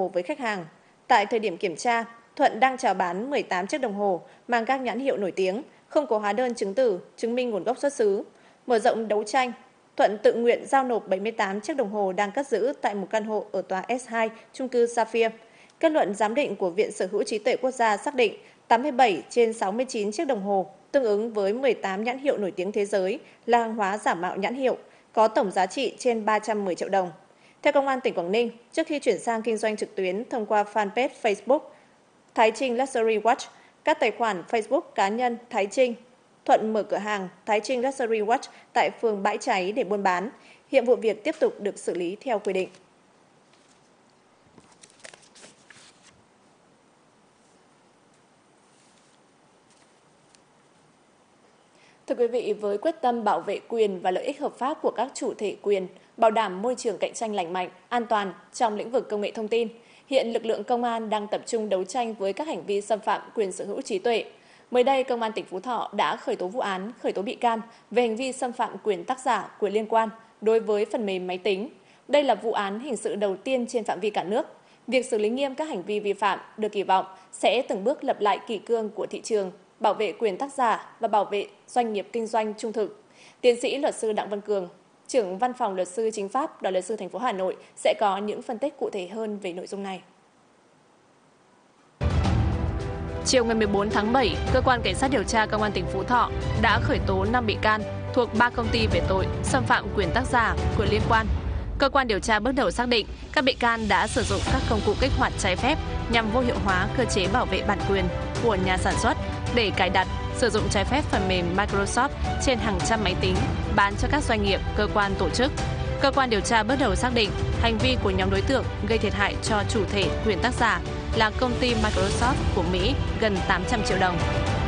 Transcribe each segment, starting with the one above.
với khách hàng. Tại thời điểm kiểm tra, Thuận đang chào bán 18 chiếc đồng hồ mang các nhãn hiệu nổi tiếng, không có hóa đơn chứng từ, chứng minh nguồn gốc xuất xứ. Mở rộng đấu tranh, Thuận tự nguyện giao nộp 78 chiếc đồng hồ đang cất giữ tại một căn hộ ở tòa S2, chung cư Sapphire. Kết luận giám định của Viện Sở hữu trí tuệ quốc gia xác định 87 trên 69 chiếc đồng hồ, tương ứng với 18 nhãn hiệu nổi tiếng thế giới, là hàng hóa giả mạo nhãn hiệu, có tổng giá trị trên 310 triệu đồng. Theo Công an tỉnh Quảng Ninh, trước khi chuyển sang kinh doanh trực tuyến thông qua fanpage Facebook Thái Trinh Luxury Watch, các tài khoản Facebook cá nhân Thái Trinh, Thuận mở cửa hàng Thái Trinh Luxury Watch tại phường Bãi Cháy để buôn bán. Hiện vụ việc tiếp tục được xử lý theo quy định. Thưa quý vị, với quyết tâm bảo vệ quyền và lợi ích hợp pháp của các chủ thể quyền, bảo đảm môi trường cạnh tranh lành mạnh, an toàn trong lĩnh vực công nghệ thông tin, hiện lực lượng công an đang tập trung đấu tranh với các hành vi xâm phạm quyền sở hữu trí tuệ. Mới đây, Công an tỉnh Phú Thọ đã khởi tố vụ án, khởi tố bị can về hành vi xâm phạm quyền tác giả, quyền liên quan đối với phần mềm máy tính. Đây là vụ án hình sự đầu tiên trên phạm vi cả nước. Việc xử lý nghiêm các hành vi vi phạm được kỳ vọng sẽ từng bước lập lại kỷ cương của thị trường, bảo vệ quyền tác giả và bảo vệ doanh nghiệp kinh doanh trung thực. Tiến sĩ luật sư Đặng Văn Cường, trưởng Văn phòng Luật sư Chính pháp Đoàn luật sư thành phố Hà Nội sẽ có những phân tích cụ thể hơn về nội dung này. Chiều ngày 14 tháng 7, Cơ quan Cảnh sát điều tra Công an tỉnh Phú Thọ đã khởi tố 5 bị can thuộc 3 công ty về tội xâm phạm quyền tác giả, quyền liên quan. Cơ quan điều tra bước đầu xác định các bị can đã sử dụng các công cụ kích hoạt trái phép nhằm vô hiệu hóa cơ chế bảo vệ bản quyền của nhà sản xuất để cài đặt, sử dụng trái phép phần mềm Microsoft trên hàng trăm máy tính bán cho các doanh nghiệp, cơ quan, tổ chức. Cơ quan điều tra bước đầu xác định hành vi của nhóm đối tượng gây thiệt hại cho chủ thể quyền tác giả là công ty Microsoft của Mỹ gần 800 triệu đồng.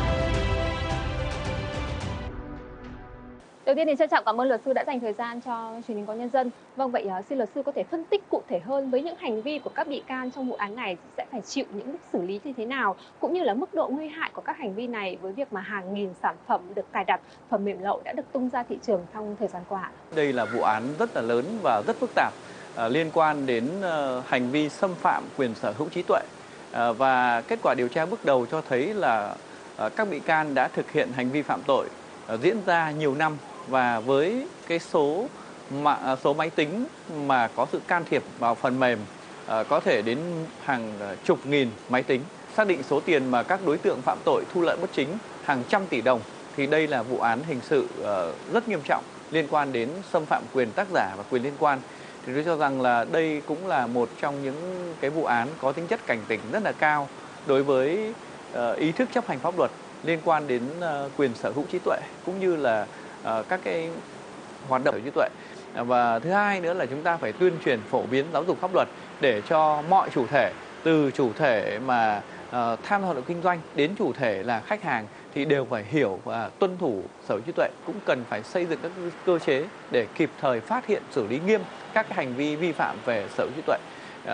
Đầu tiên thì trân trọng cảm ơn luật sư đã dành thời gian cho truyền hình Công an Nhân dân. Vâng, vậy xin luật sư có thể phân tích cụ thể hơn với những hành vi của các bị can trong vụ án này sẽ phải chịu những xử lý như thế nào, cũng như là mức độ nguy hại của các hành vi này với việc mà hàng nghìn sản phẩm được cài đặt, phần mềm lậu đã được tung ra thị trường trong thời gian qua. Đây là vụ án rất là lớn và rất phức tạp liên quan đến hành vi xâm phạm quyền sở hữu trí tuệ. Và kết quả điều tra bước đầu cho thấy là các bị can đã thực hiện hành vi phạm tội diễn ra nhiều năm, và với cái số máy tính mà có sự can thiệp vào phần mềm có thể đến hàng chục nghìn máy tính, xác định số tiền mà các đối tượng phạm tội thu lợi bất chính hàng trăm tỷ đồng, thì đây là vụ án hình sự rất nghiêm trọng liên quan đến xâm phạm quyền tác giả và quyền liên quan. Thì tôi cho rằng là đây cũng là một trong những cái vụ án có tính chất cảnh tỉnh rất là cao đối với ý thức chấp hành pháp luật liên quan đến quyền sở hữu trí tuệ, cũng như là các cái hoạt động sở hữu trí tuệ. Và thứ hai nữa là chúng ta phải tuyên truyền phổ biến giáo dục pháp luật để cho mọi chủ thể, từ chủ thể mà tham gia hoạt động kinh doanh đến chủ thể là khách hàng, thì đều phải hiểu và tuân thủ sở hữu trí tuệ, cũng cần phải xây dựng các cơ chế để kịp thời phát hiện, xử lý nghiêm các cái hành vi vi phạm về sở hữu trí tuệ.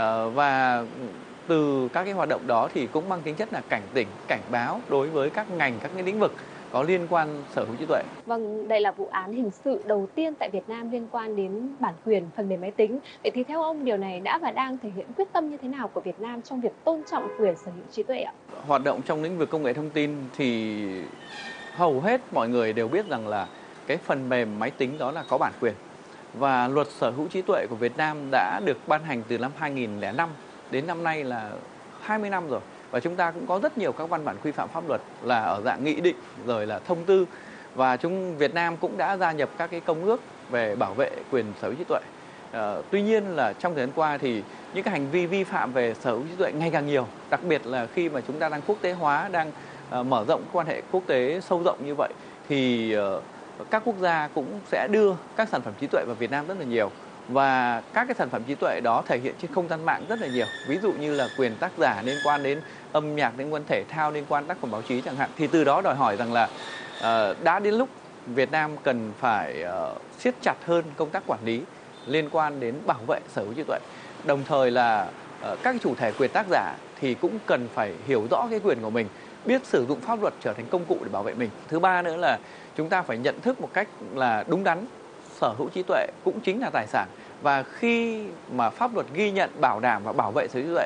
Và từ các cái hoạt động đó thì cũng mang tính chất là cảnh tỉnh, cảnh báo đối với các ngành, các cái lĩnh vực có liên quan sở hữu trí tuệ. Vâng, đây là vụ án hình sự đầu tiên tại Việt Nam liên quan đến bản quyền phần mềm máy tính. Vậy thì theo ông, điều này đã và đang thể hiện quyết tâm như thế nào của Việt Nam trong việc tôn trọng quyền sở hữu trí tuệ ạ? Hoạt động trong lĩnh vực công nghệ thông tin thì hầu hết mọi người đều biết rằng là cái phần mềm máy tính đó là có bản quyền. Và luật sở hữu trí tuệ của Việt Nam đã được ban hành từ năm 2005 đến năm nay là 20 năm rồi. Và chúng ta cũng có rất nhiều các văn bản quy phạm pháp luật là ở dạng nghị định rồi là thông tư. Và Việt Nam cũng đã gia nhập các cái công ước về bảo vệ quyền sở hữu trí tuệ. Tuy nhiên là trong thời gian qua thì những cái hành vi vi phạm về sở hữu trí tuệ ngày càng nhiều. Đặc biệt là khi mà chúng ta đang quốc tế hóa, đang mở rộng quan hệ quốc tế sâu rộng như vậy, thì các quốc gia cũng sẽ đưa các sản phẩm trí tuệ vào Việt Nam rất là nhiều. Và các cái sản phẩm trí tuệ đó thể hiện trên không gian mạng rất là nhiều. Ví dụ như là quyền tác giả liên quan đến âm nhạc, liên quan thể thao, liên quan tác phẩm báo chí chẳng hạn. Thì từ đó đòi hỏi rằng là đã đến lúc Việt Nam cần phải siết chặt hơn công tác quản lý liên quan đến bảo vệ sở hữu trí tuệ. Đồng thời là các chủ thể quyền tác giả thì cũng cần phải hiểu rõ cái quyền của mình, biết sử dụng pháp luật trở thành công cụ để bảo vệ mình. Thứ ba nữa là chúng ta phải nhận thức một cách là đúng đắn, sở hữu trí tuệ cũng chính là tài sản. Và khi mà pháp luật ghi nhận, bảo đảm và bảo vệ sở hữu trí tuệ